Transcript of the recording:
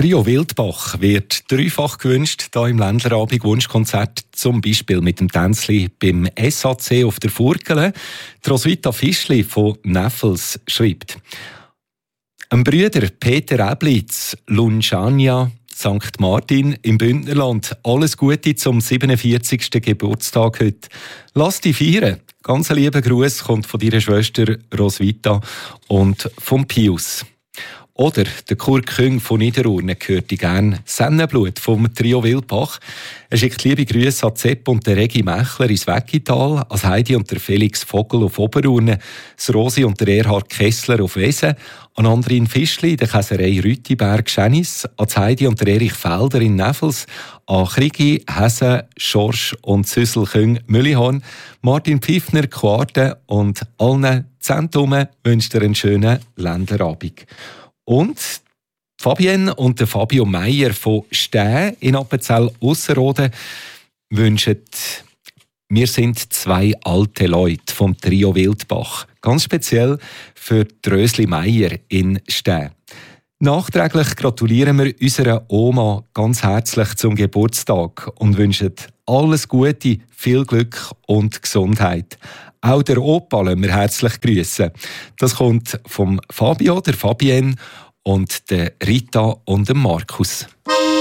Trio Wildbach wird dreifach gewünscht hier im Ländlerabend Wunschkonzert, zum Beispiel mit dem Tänzli beim SAC auf der Furgele. Die Roswitha Fischli von Neffels schreibt: Ein Brüder Peter Eblitz, Lunciania, St. Martin im Bündnerland. Alles Gute zum 47. Geburtstag heute. Lass dich feiern. Ganz ein lieber Gruß kommt von deiner Schwester Roswitha und vom Pius. Oder der Kurt Küng von Niederurne hört gerne Sennenblut vom Trio Wildbach. Er schickt liebe Grüße an Zepp und der Regi Mechler ins Weggital, an Heidi und der Felix Vogel auf Oberurne, das Rosi und der Erhard Kessler auf Wesen, an Andrin Fischli, der Käserei Rütiberg Schenis, an Heidi und der Erich Felder in Neffels, an Krigi, Hesse, Schorsch und Süssel Küng Müllihorn, Martin Pfiffner, Quarte und allen Zentrumen wünscht er einen schönen Ländlerabend. Und Fabienne und der Fabio Meier von Stäh in Appenzell-Ausserrhoden wünschen «Wir sind zwei alte Leute» vom Trio Wildbach. Ganz speziell für Rösli Meier in Stäh. Nachträglich gratulieren wir unserer Oma ganz herzlich zum Geburtstag und wünschen alles Gute, viel Glück und Gesundheit. Auch der Opa lassen wir herzlich grüßen. Das kommt vom Fabio, der Fabienne und der Rita und dem Markus.